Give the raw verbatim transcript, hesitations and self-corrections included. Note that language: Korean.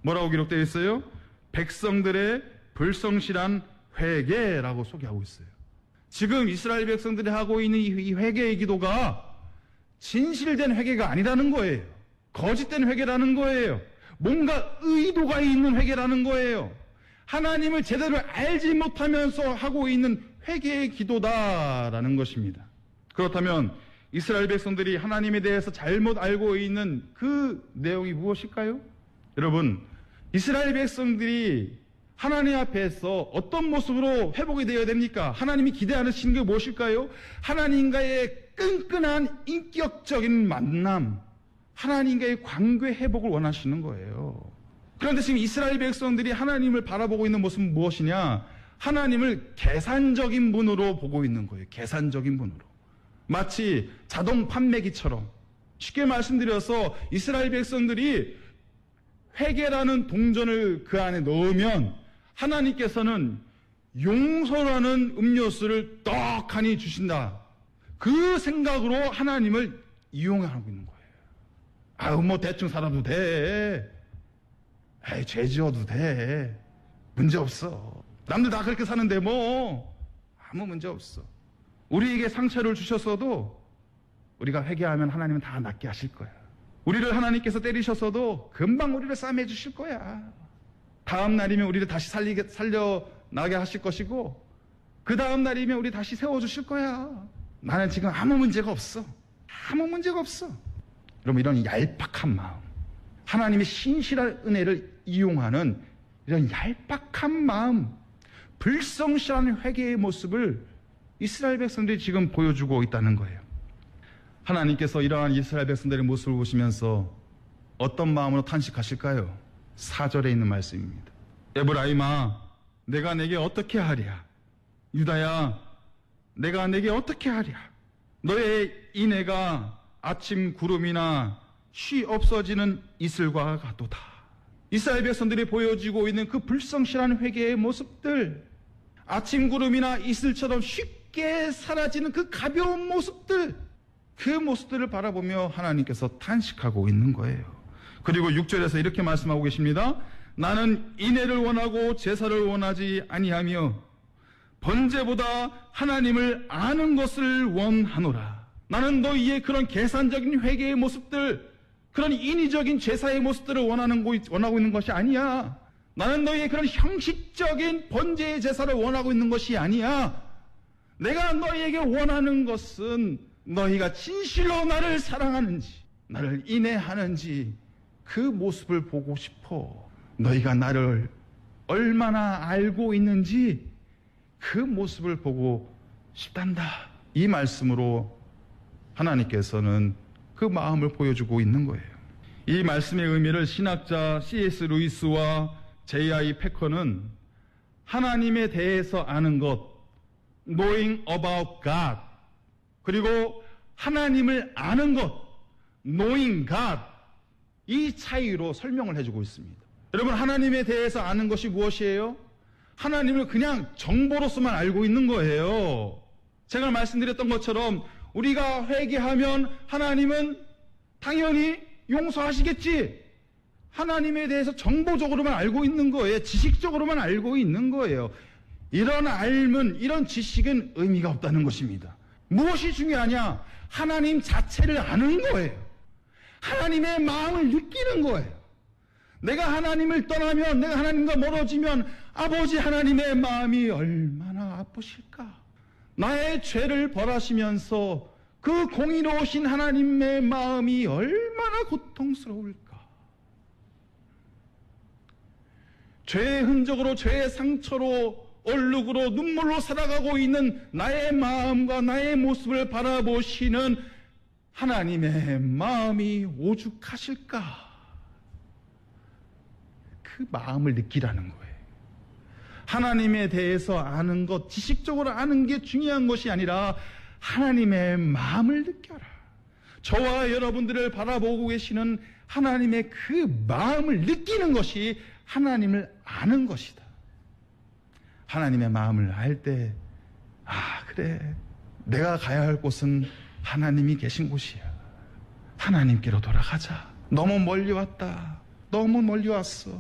뭐라고 기록되어 있어요? 백성들의 불성실한 회개라고 소개하고 있어요. 지금 이스라엘 백성들이 하고 있는 이 회개의 기도가 진실된 회개가 아니라는 거예요. 거짓된 회개라는 거예요. 뭔가 의도가 있는 회개라는 거예요. 하나님을 제대로 알지 못하면서 하고 있는 회개의 기도다라는 것입니다. 그렇다면 이스라엘 백성들이 하나님에 대해서 잘못 알고 있는 그 내용이 무엇일까요? 여러분, 이스라엘 백성들이 하나님 앞에서 어떤 모습으로 회복이 되어야 됩니까? 하나님이 기대하시는 게 무엇일까요? 하나님과의 끈끈한 인격적인 만남, 하나님과의 관계 회복을 원하시는 거예요. 그런데 지금 이스라엘 백성들이 하나님을 바라보고 있는 모습은 무엇이냐? 하나님을 계산적인 분으로 보고 있는 거예요. 계산적인 분으로. 마치 자동 판매기처럼. 쉽게 말씀드려서 이스라엘 백성들이 회개라는 동전을 그 안에 넣으면 하나님께서는 용서라는 음료수를 떡하니 주신다. 그 생각으로 하나님을 이용하고 있는 거예요. 아유, 뭐 대충 살아도 돼. 에이, 죄 지어도 돼. 문제 없어. 남들 다 그렇게 사는데 뭐 아무 문제 없어. 우리에게 상처를 주셨어도 우리가 회개하면 하나님은 다 낫게 하실 거야. 우리를 하나님께서 때리셨어도 금방 우리를 싸매 주실 거야. 다음 날이면 우리를 다시 살리게, 살려나게 하실 것이고 그 다음 날이면 우리 다시 세워주실 거야. 나는 지금 아무 문제가 없어. 아무 문제가 없어. 여러분, 이런 얄팍한 마음, 하나님의 신실한 은혜를 이용하는 이런 얄팍한 마음, 불성실한 회개의 모습을 이스라엘 백성들이 지금 보여주고 있다는 거예요. 하나님께서 이러한 이스라엘 백성들의 모습을 보시면서 어떤 마음으로 탄식하실까요? 사 절에 있는 말씀입니다. 에브라임아, 내가 내게 어떻게 하랴? 유다야, 내가 내게 어떻게 하랴? 너의 인애가 아침 구름이나 쉬 없어지는 이슬과 같도다. 이스라엘 백성들이 보여주고 있는 그 불성실한 회개의 모습들, 아침 구름이나 이슬처럼 쉽게 사라지는 그 가벼운 모습들, 그 모습들을 바라보며 하나님께서 탄식하고 있는 거예요. 그리고 육 절에서 이렇게 말씀하고 계십니다. 나는 인애를 원하고 제사를 원하지 아니하며 번제보다 하나님을 아는 것을 원하노라. 나는 너희의 그런 계산적인 회개의 모습들, 그런 인위적인 제사의 모습들을 원하는 거, 원하고 있는 것이 아니야. 나는 너희의 그런 형식적인 번제의 제사를 원하고 있는 것이 아니야. 내가 너희에게 원하는 것은 너희가 진실로 나를 사랑하는지, 나를 인애하는지 그 모습을 보고 싶어. 너희가 나를 얼마나 알고 있는지 그 모습을 보고 싶단다. 이 말씀으로 하나님께서는 그 마음을 보여주고 있는 거예요. 이 말씀의 의미를 신학자 씨 에스 루이스와 제이 아이 패커는 하나님에 대해서 아는 것, knowing about God, 그리고 하나님을 아는 것, knowing God, 이 차이로 설명을 해주고 있습니다. 여러분, 하나님에 대해서 아는 것이 무엇이에요? 하나님을 그냥 정보로서만 알고 있는 거예요. 제가 말씀드렸던 것처럼 우리가 회개하면 하나님은 당연히 용서하시겠지. 하나님에 대해서 정보적으로만 알고 있는 거예요. 지식적으로만 알고 있는 거예요. 이런 알문, 이런 지식은 의미가 없다는 것입니다. 무엇이 중요하냐? 하나님 자체를 아는 거예요. 하나님의 마음을 느끼는 거예요. 내가 하나님을 떠나면, 내가 하나님과 멀어지면 아버지 하나님의 마음이 얼마나 아프실까? 나의 죄를 벌하시면서 그 공의로우신 하나님의 마음이 얼마나 고통스러울까? 죄의 흔적으로, 죄의 상처로, 얼룩으로, 눈물로 살아가고 있는 나의 마음과 나의 모습을 바라보시는 하나님의 마음이 오죽하실까? 그 마음을 느끼라는 거예요. 하나님에 대해서 아는 것, 지식적으로 아는 게 중요한 것이 아니라 하나님의 마음을 느껴라. 저와 여러분들을 바라보고 계시는 하나님의 그 마음을 느끼는 것이 하나님을 아는 것이다. 하나님의 마음을 알 때, 아, 그래, 내가 가야 할 곳은 하나님이 계신 곳이야. 하나님께로 돌아가자. 너무 멀리 왔다. 너무 멀리 왔어.